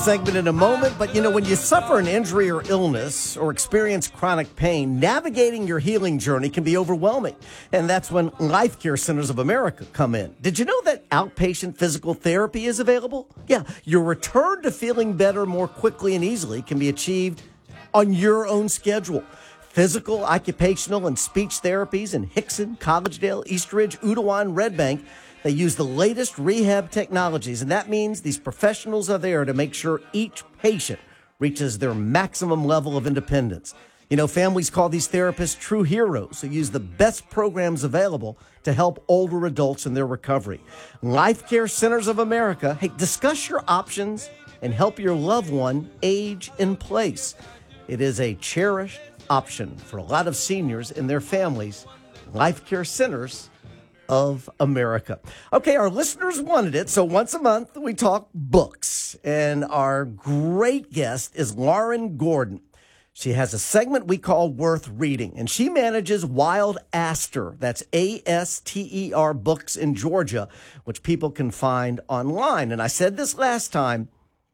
segment in a moment, but when you suffer an injury or illness or experience chronic pain, navigating your healing journey can be overwhelming. And that's when Life Care Centers of America come in. Did you know that outpatient physical therapy is available? Yeah, your return to feeling better more quickly and easily can be achieved on your own schedule. Physical, occupational, and speech therapies in Hickson, Collegedale, Eastridge, Udawan, Red Bank. They use the latest rehab technologies, and that means these professionals are there to make sure each patient reaches their maximum level of independence. Families call these therapists true heroes who use the best programs available to help older adults in their recovery. Life Care Centers of America, hey, discuss your options and help your loved one age in place. It is a cherished option for a lot of seniors and their families. Life Care Centers of America. Okay, our listeners wanted it, so once a month we talk books, and our great guest is Lauren Gordon. She has a segment we call Worth Reading, and she manages Wild Aster, that's ASTER Books in Georgia, which people can find online. And I said this last time,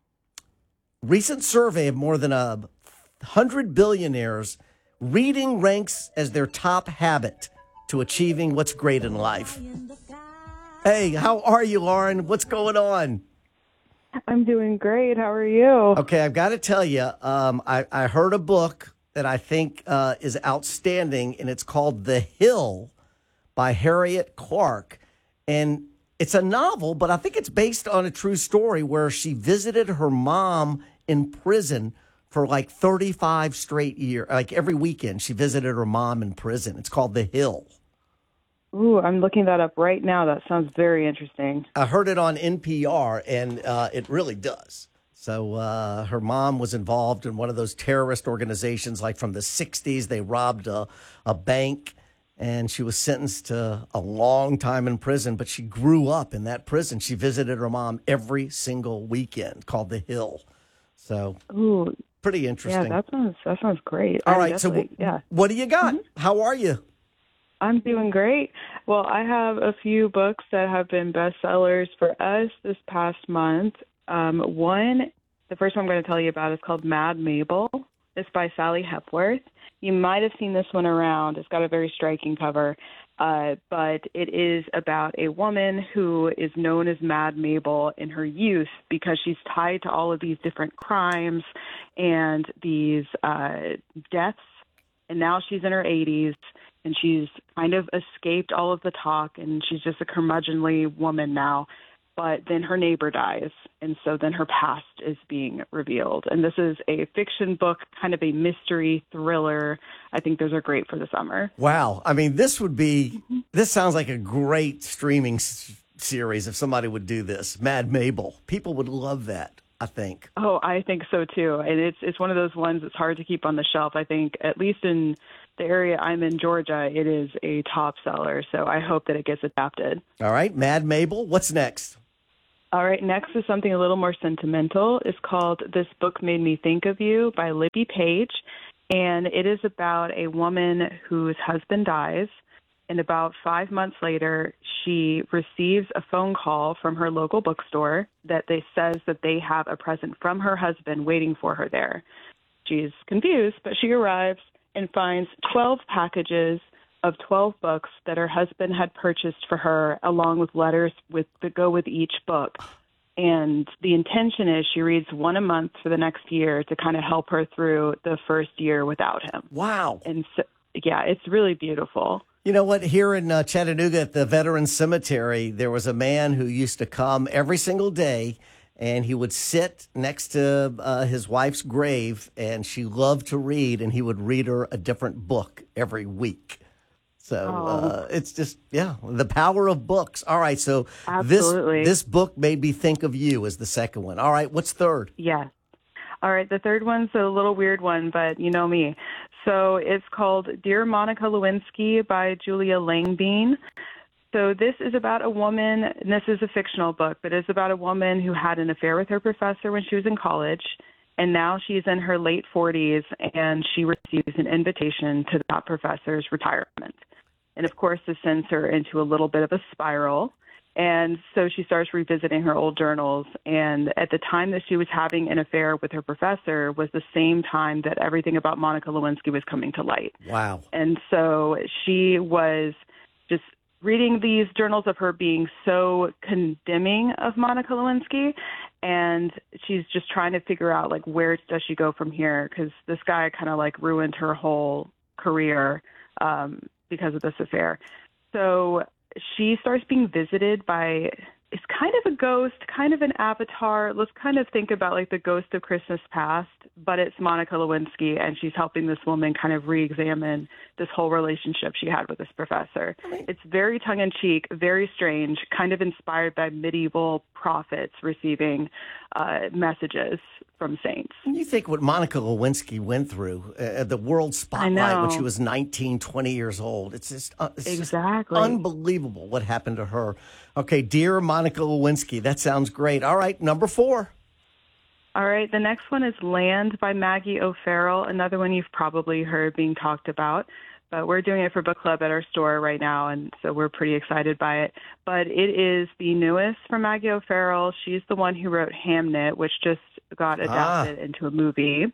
recent survey of more than 100 billionaires, reading ranks as their top habit to achieving what's great in life. Hey, how are you, Lauren? What's going on? I'm doing great. How are you? Okay, I've got to tell you, I heard a book that I think is outstanding, and it's called The Hill by Harriet Clark. And it's a novel, but I think it's based on a true story where she visited her mom in prison for like 35 straight years. Like every weekend, she visited her mom in prison. It's called The Hill. Ooh, I'm looking that up right now. That sounds very interesting. I heard it on NPR, and it really does. So her mom was involved in one of those terrorist organizations, like from the 60s. They robbed a bank, and she was sentenced to a long time in prison, but she grew up in that prison. She visited her mom every single weekend, called The Hill. So ooh, pretty interesting. Yeah, that sounds great. All right, so what do you got? Mm-hmm. How are you? I'm doing great. Well, I have a few books that have been bestsellers for us this past month. The first one I'm going to tell you about is called Mad Mabel. It's by Sally Hepworth. You might have seen this one around. It's got a very striking cover, but it is about a woman who is known as Mad Mabel in her youth because she's tied to all of these different crimes and these deaths, and now she's in her 80s. And she's kind of escaped all of the talk, and she's just a curmudgeonly woman now. But then her neighbor dies, and so then her past is being revealed. And this is a fiction book, kind of a mystery thriller. I think those are great for the summer. Wow. I mean, this sounds like a great streaming series if somebody would do this. Mad Mabel. People would love that, I think. Oh, I think so, too. And it's one of those ones that's hard to keep on the shelf. I think, at least in the area I'm in, Georgia, it is a top seller, so I hope that it gets adapted. All right, Mad Mabel, what's next? All right, next is something a little more sentimental. It's called This Book Made Me Think of You by Libby Page, and it is about a woman whose husband dies, and about 5 months later, she receives a phone call from her local bookstore that says that they have a present from her husband waiting for her there. She's confused, but she arrives and finds 12 packages of 12 books that her husband had purchased for her, along with letters that go with each book. And the intention is she reads one a month for the next year to kind of help her through the first year without him. Wow. And so, yeah, it's really beautiful. You know what? Here in Chattanooga at the Veterans Cemetery, there was a man who used to come every single day, and he would sit next to his wife's grave, and she loved to read, and he would read her a different book every week. So it's just, the power of books. All right, so this book made me think of you as the second one. All right, what's third? Yes. All right, the third one's a little weird one, but you know me. So it's called Dear Monica Lewinsky by Julia Langbein. So this is about a woman, and this is a fictional book, but it's about a woman who had an affair with her professor when she was in college, and now she's in her late 40s, and she receives an invitation to that professor's retirement. And, of course, this sends her into a little bit of a spiral. And so she starts revisiting her old journals. And at the time that she was having an affair with her professor was the same time that everything about Monica Lewinsky was coming to light. Wow. And so she was just reading these journals of her being so condemning of Monica Lewinsky. And she's just trying to figure out, like, where does she go from here? Because this guy kind of, like, ruined her whole career because of this affair. So she starts being visited by, it's kind of a ghost, kind of an avatar. Let's kind of think about like the ghost of Christmas past, but it's Monica Lewinsky, and she's helping this woman kind of re-examine this whole relationship she had with this professor. It's very tongue-in-cheek, very strange, kind of inspired by medieval prophets receiving messages from saints. You think what Monica Lewinsky went through, the world spotlight when she was 19, 20 years old. It's just, just unbelievable what happened to her. Okay, Dear Monica Lewinsky, that sounds great. All right, number 4. All right, the next one is Land by Maggie O'Farrell, another one you've probably heard being talked about. But we're doing it for book club at our store right now, and so we're pretty excited by it. But it is the newest from Maggie O'Farrell. She's the one who wrote Hamnet, which just got adapted into a movie.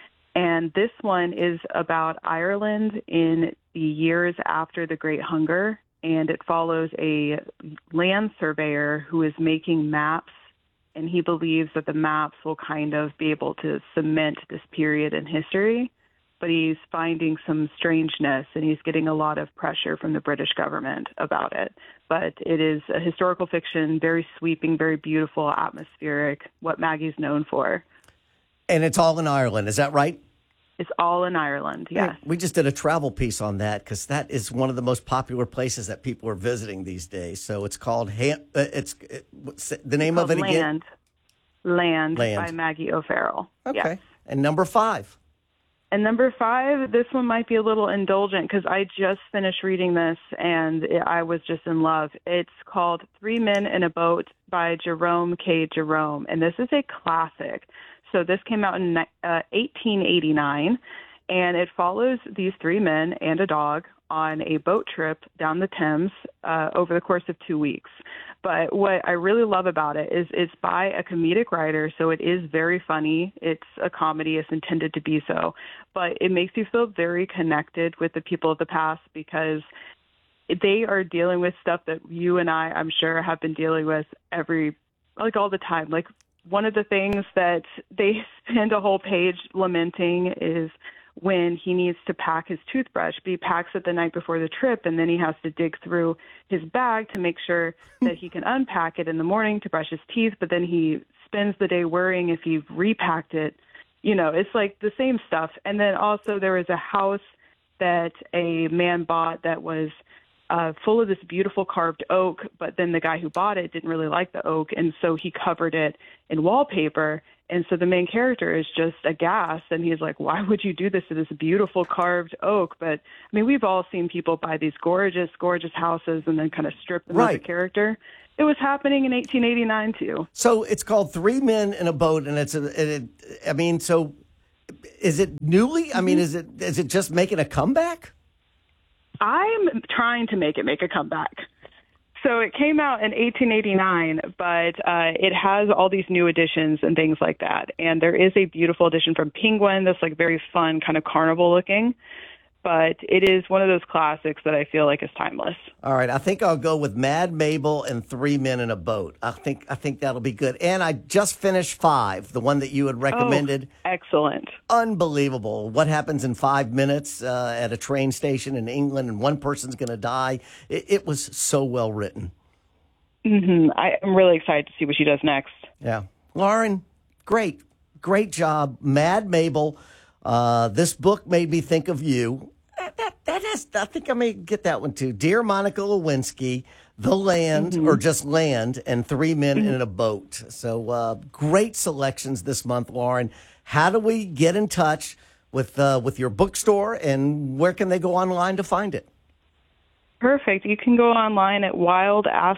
And this one is about Ireland in the years after the Great Hunger, and it follows a land surveyor who is making maps, and he believes that the maps will kind of be able to cement this period in history. But he's finding some strangeness, and he's getting a lot of pressure from the British government about it. But it is a historical fiction, very sweeping, very beautiful, atmospheric, what Maggie's known for. And it's all in Ireland, is that right? It's all in Ireland, yes. We just did a travel piece on that because that is one of the most popular places that people are visiting these days. So it's called, what's the name of it again? Land by Maggie O'Farrell. Okay. Yes. And number 5. And number 5, this one might be a little indulgent because I just finished reading this and I was just in love. It's called 3 Men in a Boat by Jerome K. Jerome, and this is a classic. So this came out in 1889, and it follows these 3 men and a dog on a boat trip down the Thames over the course of 2 weeks. But what I really love about it is it's by a comedic writer, so it is very funny. It's a comedy. It's intended to be so. But it makes you feel very connected with the people of the past because they are dealing with stuff that you and I'm sure, have been dealing with all the time. Like, one of the things that they spend a whole page lamenting is when he needs to pack his toothbrush, but he packs it the night before the trip, and then he has to dig through his bag to make sure that he can unpack it in the morning to brush his teeth, but then he spends the day worrying if he repacked it. You know, it's like the same stuff. And then also there was a house that a man bought that was full of this beautiful carved oak, but then the guy who bought it didn't really like the oak, and so he covered it in wallpaper. And so the main character is just aghast, and he's like, why would you do this to this beautiful carved oak? But, I mean, we've all seen people buy these gorgeous, gorgeous houses and then kind of strip them of the character. It was happening in 1889, too. So it's called 3 Men in a Boat, and so is it newly? I mean, is it just making a comeback? I'm trying to make a comeback. So it came out in 1889, but it has all these new editions and things like that. And there is a beautiful edition from Penguin that's like very fun, kind of carnival looking. But it is one of those classics that I feel like is timeless. All right, I think I'll go with Mad Mabel and 3 Men in a Boat. I think that'll be good. And I just finished 5, the one that you had recommended. Oh, excellent. Unbelievable. What happens in 5 minutes at a train station in England, and one person's going to die. It was so well written. Mm-hmm. I'm really excited to see what she does next. Yeah. Lauren, great job. Mad Mabel. This book made me think of you. I think I may get that one too. Dear Monica Lewinsky, The Land, or just Land, and 3 Men in a Boat. So great selections this month, Lauren. How do we get in touch with your bookstore, and where can they go online to find it? Perfect. You can go online at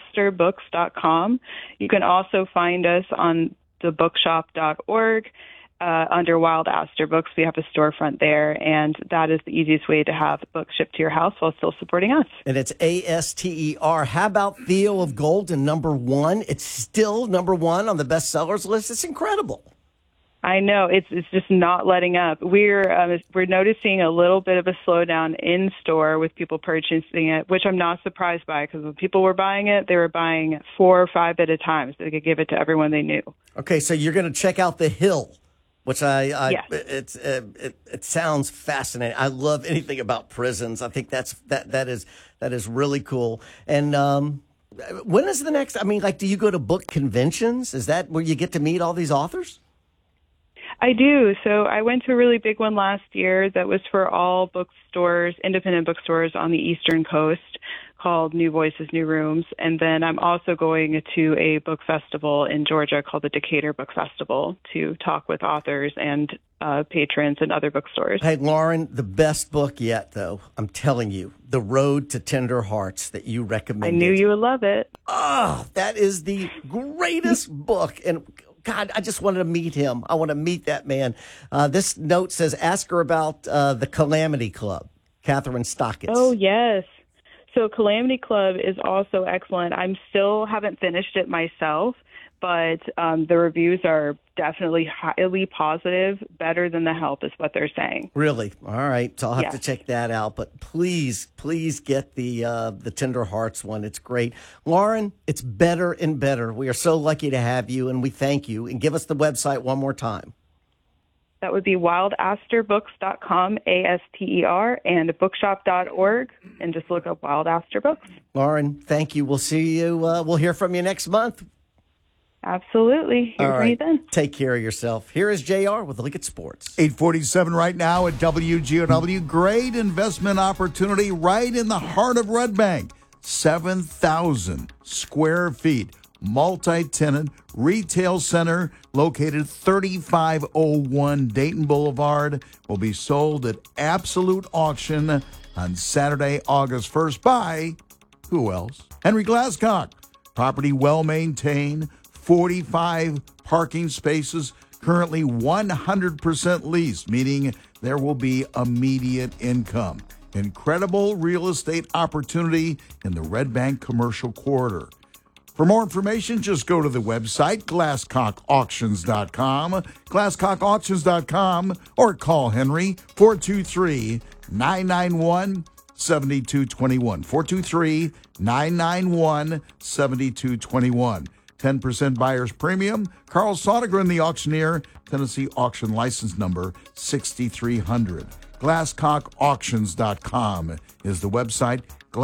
wildasterbooks.com. You can also find us on thebookshop.org. under Wild Aster Books. We have a storefront there, and that is the easiest way to have books shipped to your house while still supporting us. And it's ASTER. How about Theo of Golden, #1? It's still #1 on the bestsellers list. It's incredible. I know it's just not letting up. We're noticing a little bit of a slowdown in store with people purchasing it, which I'm not surprised by, because when people were buying it, they were buying 4 or 5 at a time so they could give it to everyone they knew. Okay, so you're going to check out The Hill, which yes. It sounds fascinating. I love anything about prisons. I think that is really cool. And when is the next? I mean, like, do you go to book conventions? Is that where you get to meet all these authors? I do. So I went to a really big one last year that was for all bookstores, independent bookstores on the Eastern Coast, called New Voices, New Rooms. And then I'm also going to a book festival in Georgia called the Decatur Book Festival to talk with authors and patrons and other bookstores. Hey, Lauren, the best book yet, though, I'm telling you, The Road to Tender Hearts that you recommended. I knew you would love it. Oh, that is the greatest book. And God, I just wanted to meet him. I want to meet that man. This note says, ask her about the Calamity Club, Catherine Stockitz. Oh, yes. So Calamity Club is also excellent. Haven't finished it myself, but the reviews are definitely highly positive, better than The Help is what they're saying. Really? All right. So I'll have to check that out. But please get the Tender Hearts one. It's great. Lauren, it's better and better. We are so lucky to have you, and we thank you. And give us the website one more time. That would be wildasterbooks.com, ASTER, and bookshop.org, and just look up Wild Aster Books. Lauren, thank you. We'll see you. We'll hear from you next month. Absolutely. Hear from you then. Take care of yourself. Here is JR with a look at sports. 8:47 right now at WGOW. Great investment opportunity right in the heart of Red Bank. 7,000 square feet. Multi-tenant retail center located 3501 Dayton Boulevard will be sold at absolute auction on Saturday, August 1st by, who else? Henry Glasscock. Property well maintained, 45 parking spaces, currently 100% leased, meaning there will be immediate income. Incredible real estate opportunity in the Red Bank Commercial Corridor. For more information, just go to the website, glasscockauctions.com, glasscockauctions.com, or call Henry, 423-991-7221, 423-991-7221. 10% buyer's premium. Carl Sodergren, the auctioneer, Tennessee auction license number 6300. glasscockauctions.com is the website,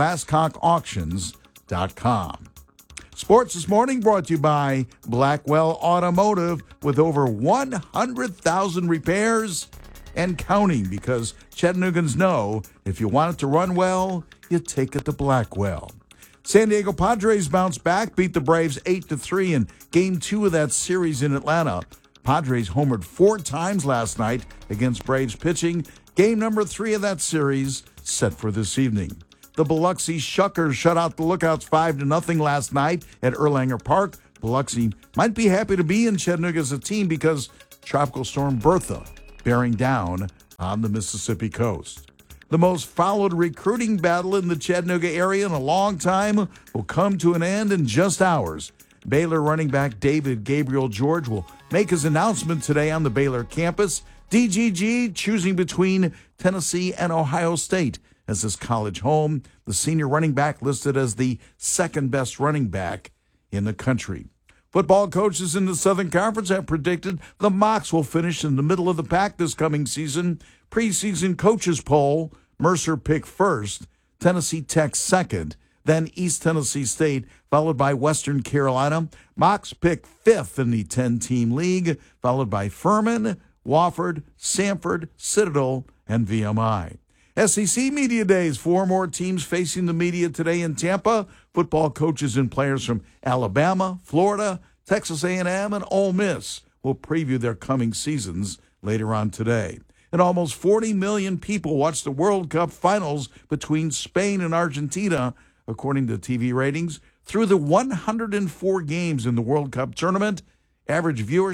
glasscockauctions.com. Sports this morning brought to you by Blackwell Automotive, with over 100,000 repairs and counting, because Chattanooga's know if you want it to run well, you take it to Blackwell. San Diego Padres bounced back, beat the Braves 8-3 in Game 2 of that series in Atlanta. Padres homered 4 times last night against Braves pitching. Game number 3 of that series set for this evening. The Biloxi Shuckers shut out the Lookouts 5-0 last night at Erlanger Park. Biloxi might be happy to be in Chattanooga as a team because Tropical Storm Bertha bearing down on the Mississippi coast. The most followed recruiting battle in the Chattanooga area in a long time will come to an end in just hours. Baylor running back David Gabriel George will make his announcement today on the Baylor campus. DGG choosing between Tennessee and Ohio State as his college home. The senior running back listed as the second best running back in the country. Football coaches in the Southern Conference have predicted the Mocs will finish in the middle of the pack this coming season. Preseason coaches poll, Mercer picked first, Tennessee Tech second, then East Tennessee State, followed by Western Carolina. Mocs picked fifth in the 10-team league, followed by Furman, Wofford, Samford, Citadel, and VMI. SEC Media Days, 4 more teams facing the media today in Tampa. Football coaches and players from Alabama, Florida, Texas A&M, and Ole Miss will preview their coming seasons later on today. And almost 40 million people watched the World Cup finals between Spain and Argentina, according to TV ratings. Through the 104 games in the World Cup tournament, average viewership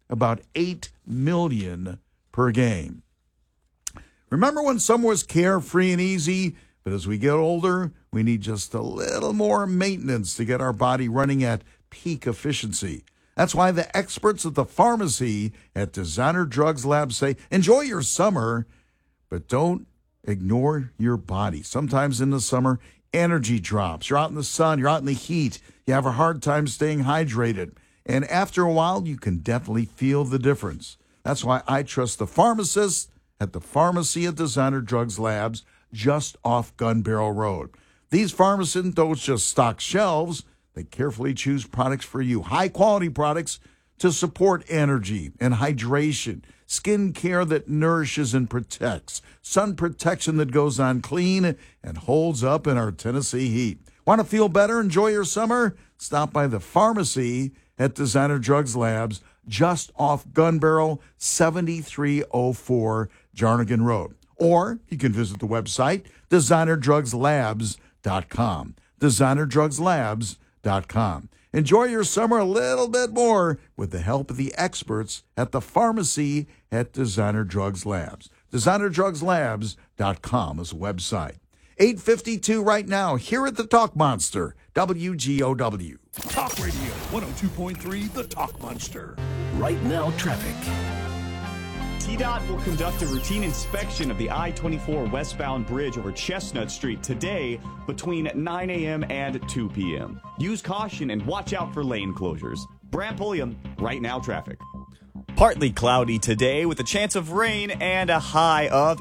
about 8 million per game. Remember when summer was carefree and easy? But as we get older, we need just a little more maintenance to get our body running at peak efficiency. That's why the experts at the pharmacy at Designer Drugs Lab say, enjoy your summer, but don't ignore your body. Sometimes in the summer, energy drops. You're out in the sun, you're out in the heat. You have a hard time staying hydrated. And after a while, you can definitely feel the difference. That's why I trust the pharmacist at the pharmacy at Designer Drugs Labs just off Gun Barrel Road. These pharmacists don't just stock shelves. They carefully choose products for you, high-quality products to support energy and hydration, skin care that nourishes and protects, sun protection that goes on clean and holds up in our Tennessee heat. Want to feel better? Enjoy your summer? Stop by the pharmacy at Designer Drugs Labs, just off Gun Barrel, 7304 Jarnigan Road. Or you can visit the website, designerdrugslabs.com. designerdrugslabs.com. Enjoy your summer a little bit more with the help of the experts at the pharmacy at Designer Drugs Labs. designerdrugslabs.com is the website. 8:52 right now here at the Talk Monster, WGOW. Talk Radio 102.3, the Talk Monster. Right now, traffic. TDOT will conduct a routine inspection of the I-24 westbound bridge over Chestnut Street today between 9 a.m. and 2 p.m. Use caution and watch out for lane closures. Brant Pulliam, Right Now Traffic. Partly cloudy today with a chance of rain and a high of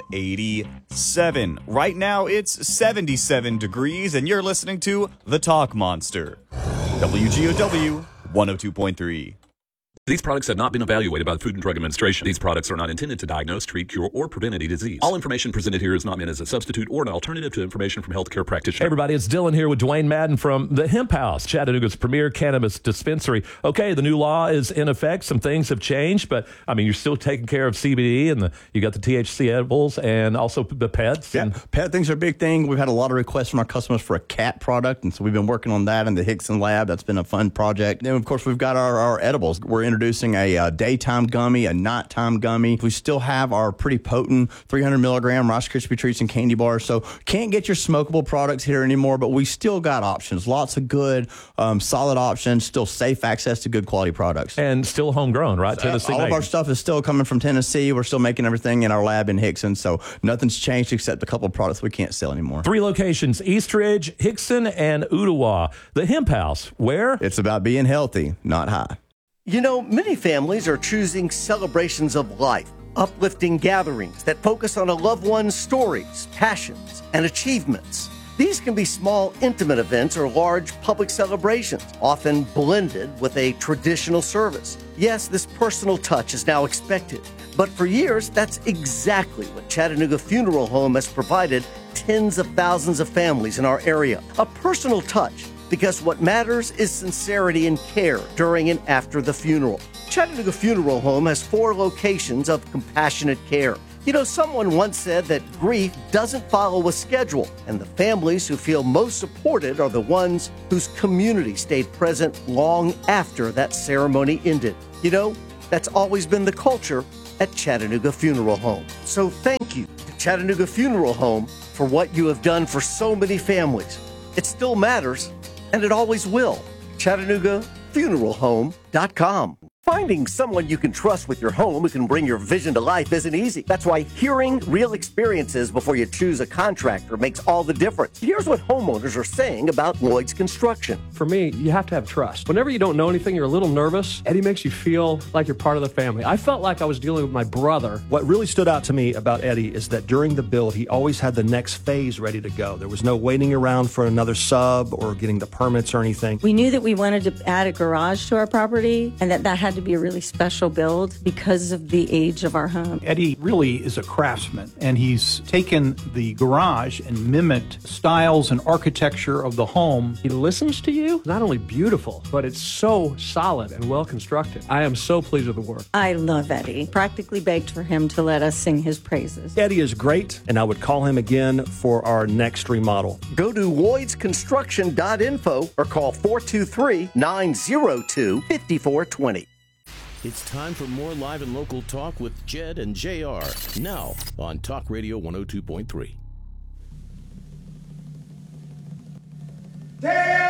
87. Right now it's 77 degrees and you're listening to The Talk Monster. WGOW 102.3. These products have not been evaluated by the Food and Drug Administration. These products are not intended to diagnose, treat, cure, or prevent any disease. All information presented here is not meant as a substitute or an alternative to information from healthcare practitioners. Hey everybody, it's Dylan here with Dwayne Madden from the Hemp House, Chattanooga's premier cannabis dispensary. Okay, the new law is in effect. Some things have changed, but I mean, you're still taking care of CBD and you got the THC edibles and also the pets. Yeah, pet things are a big thing. We've had a lot of requests from our customers for a cat product, and so we've been working on that in the Hickson lab. That's been a fun project. Then, of course, we've got our edibles. We're introducing a daytime gummy, a nighttime gummy. We still have our pretty potent 300 milligram Rice Krispie treats and candy bars. So can't get your smokable products here anymore, but we still got options. Lots of good, solid options, still safe access to good quality products. And still homegrown, right? Tennessee all of our stuff is still coming from Tennessee. We're still making everything in our lab in Hickson. So nothing's changed except a couple of products we can't sell anymore. 3 locations, Eastridge, Hickson, and Ooltewah. The Hemp House, where? It's about being healthy, not high. You know, many families are choosing celebrations of life, uplifting gatherings that focus on a loved one's stories, passions, and achievements. These can be small, intimate events or large public celebrations, often blended with a traditional service. Yes, this personal touch is now expected, but for years, that's exactly what Chattanooga Funeral Home has provided tens of thousands of families in our area. A personal touch, because what matters is sincerity and care during and after the funeral. Chattanooga Funeral Home has 4 locations of compassionate care. You know, someone once said that grief doesn't follow a schedule, and the families who feel most supported are the ones whose community stayed present long after that ceremony ended. You know, that's always been the culture at Chattanooga Funeral Home. So thank you to Chattanooga Funeral Home for what you have done for so many families. It still matters, and it always will. ChattanoogaFuneralHome.com. Finding someone you can trust with your home who can bring your vision to life isn't easy. That's why hearing real experiences before you choose a contractor makes all the difference. Here's what homeowners are saying about Lloyd's Construction. For me, you have to have trust. Whenever you don't know anything, you're a little nervous. Eddie makes you feel like you're part of the family. I felt like I was dealing with my brother. What really stood out to me about Eddie is that during the build, he always had the next phase ready to go. There was no waiting around for another sub or getting the permits or anything. We knew that we wanted to add a garage to our property and that had to be a really special build because of the age of our home. Eddie really is a craftsman, and he's taken the garage and mimicked styles and architecture of the home. He listens to you. Not only beautiful, but it's so solid and well constructed. I am so pleased with the work. I love Eddie. Practically begged for him to let us sing his praises. Eddie is great, and I would call him again for our next remodel. Go to LloydsConstruction.info or call 423-902-5420. It's time for more live and local talk with Jed and JR. Now on Talk Radio 102.3.